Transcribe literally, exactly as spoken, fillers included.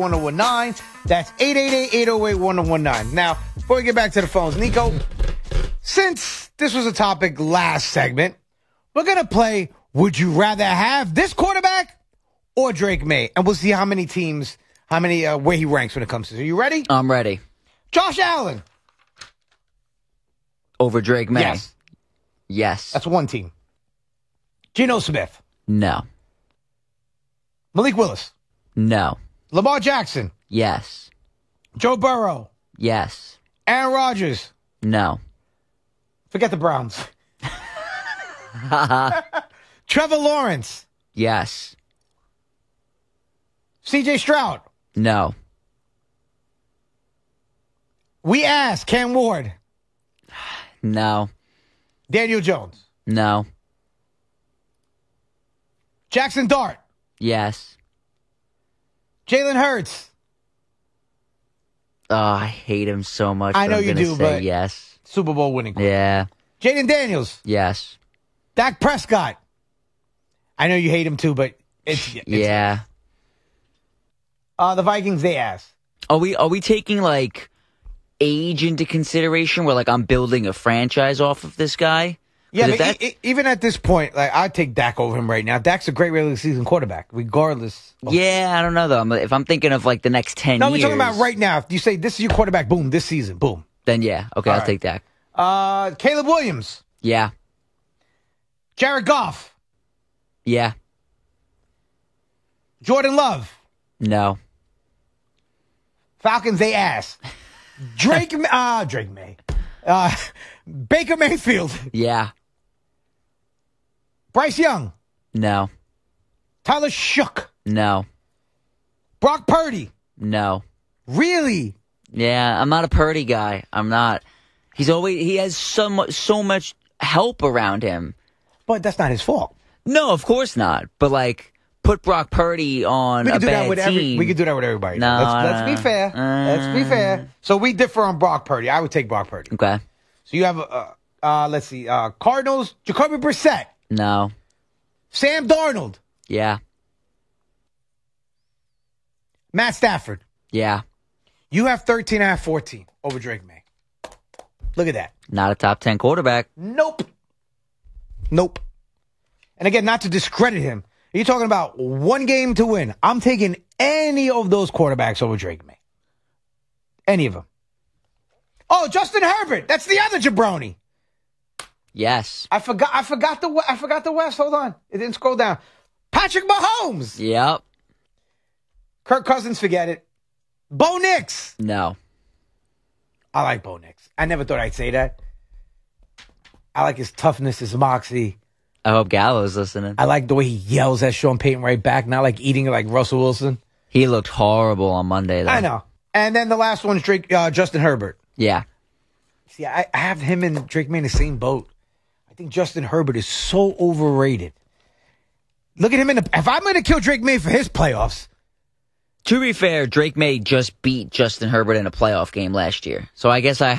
one oh one nine. That's eight eight eight, eight oh eight, one oh one nine. Now, before we get back to the phones, Nico, since this was a topic last segment, we're going to play Would You Rather Have This Quarterback or Drake May? And we'll see how many teams, how many, uh, where he ranks when it comes to. Are you ready? I'm ready. Josh Allen. Over Drake May? Yes. Yes. That's one team. Geno Smith. No. Malik Willis. No. Lamar Jackson. Yes. Joe Burrow. Yes. Aaron Rodgers. No. Forget the Browns. Trevor Lawrence. Yes. C J Stroud. No. We asked Cam Ward. No. Daniel Jones. No. Jackson Dart. Yes. Jalen Hurts. Oh, I hate him so much. I know I'm you gonna do, say but yes. Super Bowl winning. Yeah. Jaden Daniels. Yes. Dak Prescott. I know you hate him too, but it's, it's yeah. Uh, the Vikings, they asked. Are we are we taking like age into consideration? Where like I'm building a franchise off of this guy? Yeah, if but that, e- e- even at this point, like I'd take Dak over him right now. Dak's a great regular season quarterback, regardless. Of- yeah, I don't know though. I'm, if I'm thinking of like the next ten no, years, we're talking about right now. If you say this is your quarterback, boom, this season, boom. Then yeah, okay, All I'll right. take Dak. Uh, Caleb Williams, Yeah, Jared Goff, yeah, Jordan Love, no, Falcons, they asked. Drake, uh, Drake May, uh, Baker Mayfield, yeah, Bryce Young, no, Tyler Shook, no, Brock Purdy. no. Really? Yeah, I'm not a Purdy guy. I'm not. He's always he has so much so much help around him. But that's not his fault. No, of course not. But like, put Brock Purdy on We a could do bad that with team. every. We could do that with everybody. No, let's, let's be uh, fair. uh, let's be fair. So we differ on Brock Purdy. I would take Brock Purdy. Okay. So you have uh, uh let's see, uh, Cardinals, Jacoby Brissett, No. Sam Darnold, Yeah. Matt Stafford. Yeah. You have thirteen, I have fourteen over Drake May. Look at that. Not a top ten quarterback. Nope. Nope. And again, not to discredit him. You're talking about one game to win. I'm taking any of those quarterbacks over Drake May. Any of them. Oh, Justin Herbert. That's the other jabroni. Yes. I forgot. I forgot the. I forgot the West. Hold on. It didn't scroll down. Patrick Mahomes. Yep. Kirk Cousins. Forget it. Bo Nix. No. I like Bo Nix. I never thought I'd say that. I like his toughness, his moxie. I hope Gallo's listening. I like the way he yells at Sean Payton right back, not like eating it like Russell Wilson. He looked horrible on Monday, though. I know. And then the last one's Drake, uh, Justin Herbert. Yeah. See, I, I have him and Drake May in the same boat. I think Justin Herbert is so overrated. Look at him in the. If I'm going to kill Drake May for his playoffs. To be fair, Drake May just beat Justin Herbert in a playoff game last year. So I guess I